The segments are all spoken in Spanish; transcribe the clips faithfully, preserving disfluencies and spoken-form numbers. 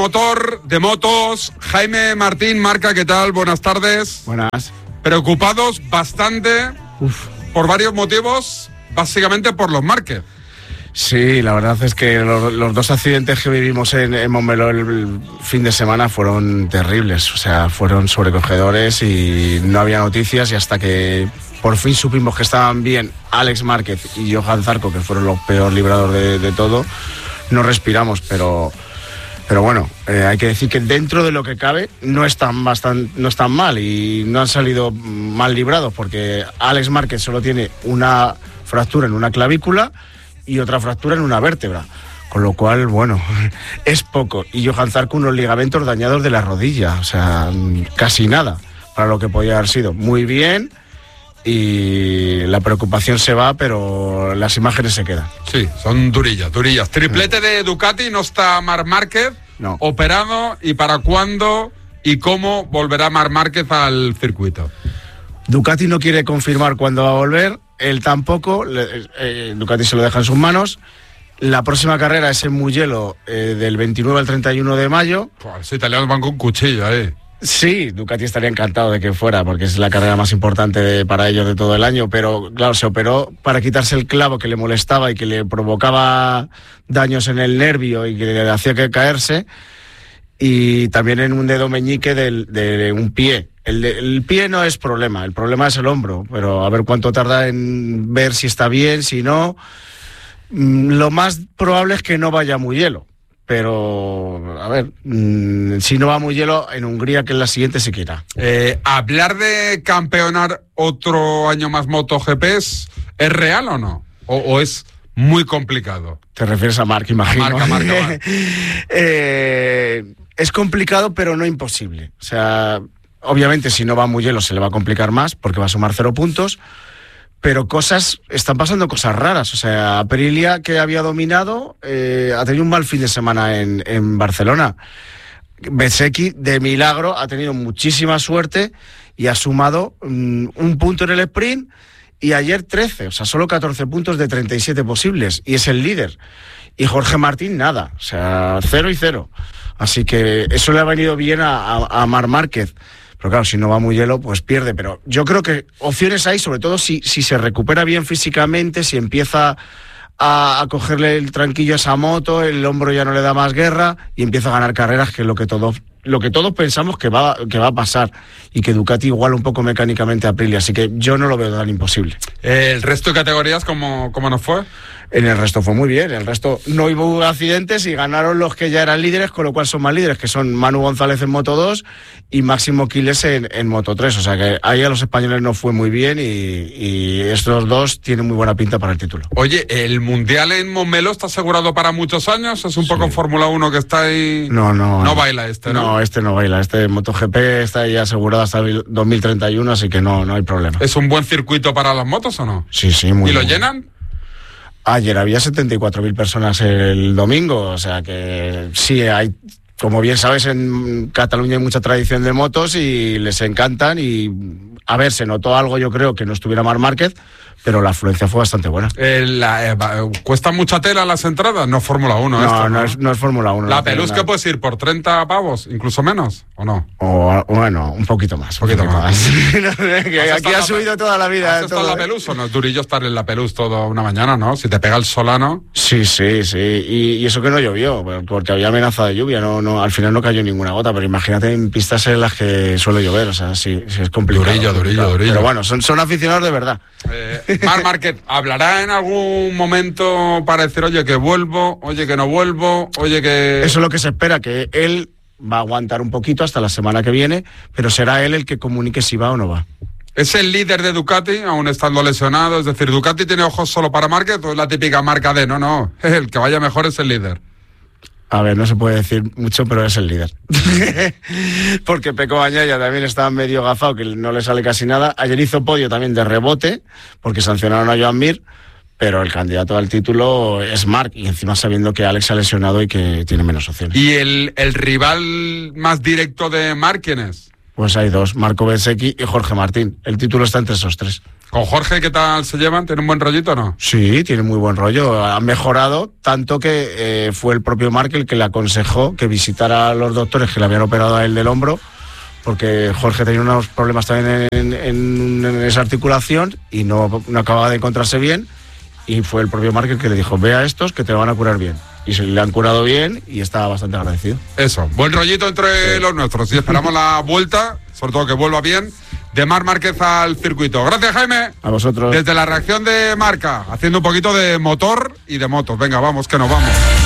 Motor de motos, Jaime Martín, Marca, ¿qué tal? Buenas tardes. Buenas. Preocupados bastante Uf. por varios motivos, básicamente por los Márquez. Sí, la verdad es que los, los dos accidentes que vivimos en, en Montmeló el, el fin de semana fueron terribles, o sea, fueron sobrecogedores y no había noticias, y hasta que por fin supimos que estaban bien Alex Márquez y Johan Zarco, que fueron los peor librados de, de todo, no respiramos, pero... Pero bueno, eh, hay que decir que dentro de lo que cabe no están, bastante, no están mal y no han salido mal librados, porque Alex Márquez solo tiene una fractura en una clavícula y otra fractura en una vértebra, con lo cual, bueno, es poco. Y Johan Zarco unos ligamentos dañados de la rodilla, o sea, casi nada para lo que podía haber sido. Muy bien, y la preocupación se va, pero las imágenes se quedan. Sí, son durillas, durillas. Triplete de Ducati, no está Marc Márquez, no. Operado, ¿y para cuándo y cómo volverá Marc Márquez al circuito? Ducati no quiere confirmar cuándo va a volver, él tampoco, eh, Ducati se lo deja en sus manos. La próxima carrera es en Mugello, eh, del veintinueve al treinta y uno de mayo. Pues los italianos van con cuchillo, ¿eh? Sí, Ducati estaría encantado de que fuera, porque es la carrera más importante de, para ellos de todo el año, pero claro, se operó para quitarse el clavo que le molestaba y que le provocaba daños en el nervio y que le hacía que caerse, y también en un dedo meñique del, de un pie. El, de, el pie no es problema, el problema es el hombro, pero a ver cuánto tarda en ver si está bien, si no. Lo más probable es que no vaya a Mugello. Pero, a ver, mmm, si no va muy hielo, en Hungría, que es la siguiente, se quiera. Eh, ¿Hablar de campeonar otro año más MotoGP es, ¿es real o no? ¿O, o es muy complicado? Te refieres a Marc, imagino. A Marc, a Marc, a Marc. eh, es complicado, pero no imposible. O sea, obviamente, si no va muy hielo, se le va a complicar más, porque va a sumar cero puntos. Pero cosas, están pasando cosas raras. O sea, Aprilia, que había dominado, eh, ha tenido un mal fin de semana en, en Barcelona. Bezzecchi, de milagro, ha tenido muchísima suerte y ha sumado um, un punto en el sprint, y ayer trece, o sea, solo catorce puntos de treinta y siete posibles, y es el líder. Y Jorge Martín, nada, o sea, cero y cero. Así que eso le ha venido bien a, a, a Marc Márquez. Pero claro, si no va muy hielo, pues pierde. Pero yo creo que opciones hay, sobre todo si, si se recupera bien físicamente, si empieza a, a cogerle el tranquillo a esa moto, el hombro ya no le da más guerra y empieza a ganar carreras, que es lo que todos, lo que todos pensamos que va, que va a pasar, y que Ducati iguala un poco mecánicamente a Aprilia. Así que yo no lo veo tan imposible. ¿El resto de categorías cómo, cómo nos fue? En el resto fue muy bien, en el resto no hubo accidentes y ganaron los que ya eran líderes, con lo cual son más líderes, que son Manu González en Moto dos y Máximo Quiles en, en Moto tres, o sea que ahí a los españoles no fue muy bien, y, y estos dos tienen muy buena pinta para el título. Oye, ¿el Mundial en Montmeló está asegurado para muchos años? ¿Es un poco Sí. Fórmula uno que está ahí? No, no. No no baila este, ¿no? No, este no baila, este MotoGP está ya asegurado hasta el dos mil treinta y uno, así que no, no hay problema. ¿Es un buen circuito para las motos o no? Sí, sí, muy ¿Y lo bien. llenan? Ayer había setenta y cuatro mil personas el domingo, o sea que sí, hay, como bien sabes, en Cataluña hay mucha tradición de motos y les encantan, y a ver, se notó algo, yo creo, que no estuviera Marc Márquez, pero la afluencia fue bastante buena. Eh, la, eh, ¿Cuesta mucha tela las entradas? No Fórmula uno No, esto, no, ¿no? es, no es Fórmula uno. ¿La no tiene Pelus que nada. puedes ir por treinta pavos, incluso menos, o no? O, bueno, un poquito más. Un poquito más. No sé, que ¿Has aquí estado ha en subido la- toda la vida. ¿Has estado todo, en la ¿eh? Pelus o no? Es durillo estar en la Pelus toda una mañana, ¿no? Si te pega el solano. Sí, sí, sí. Y, y eso que no llovió, porque había amenaza de lluvia. No, no, al final no cayó ninguna gota, pero imagínate en pistas en las que suele llover. O sea, sí, sí es complicado. Durillo, durillo, complicado. durillo. Pero bueno, son, son aficionados de verdad. Eh, Marc Márquez, ¿hablará en algún momento para decir, oye, que vuelvo, oye, que no vuelvo, oye, que... Eso es lo que se espera, que él va a aguantar un poquito hasta la semana que viene, pero será él el que comunique si va o no va. ¿Es el líder de Ducati, aún estando lesionado? Es decir, ¿Ducati tiene ojos solo para Márquez o es la típica marca de no, no, el que vaya mejor es el líder? A ver, no se puede decir mucho, pero es el líder. Porque Pecco Bagnaia también estaba medio gafado, que no le sale casi nada. Ayer hizo podio también de rebote, porque sancionaron a Joan Mir, pero el candidato al título es Marc, y encima sabiendo que Alex se ha lesionado y que tiene menos opciones. ¿Y el, el rival más directo de Marc quién es? Pues hay dos, Marco Bezzecchi y Jorge Martín. El título está entre esos tres. ¿Con Jorge qué tal se llevan? ¿Tienen un buen rollito o no? Sí, tiene muy buen rollo. Ha mejorado tanto que eh, fue el propio Marc el que le aconsejó que visitara a los doctores que le habían operado a él del hombro, porque Jorge tenía unos problemas también en, en, en esa articulación y no, no acababa de encontrarse bien, y fue el propio Marc el que le dijo, ve a estos que te van a curar bien. Y se le han curado bien y está bastante agradecido. Eso, buen rollito entre sí. los nuestros, y esperamos la vuelta, sobre todo que vuelva bien, de Marc Márquez al circuito. Gracias, Jaime. A vosotros. Desde la reacción de Marca, haciendo un poquito de motor y de motos. Venga, vamos, que nos vamos.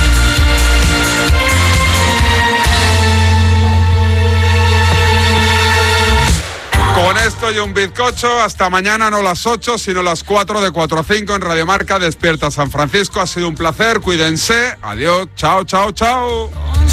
Con esto y un bizcocho, hasta mañana, no las ocho, sino las cuatro, de cuatro a cinco en Radio Marca, Despierta San Francisco. Ha sido un placer, cuídense. Adiós, chao, chao, chao.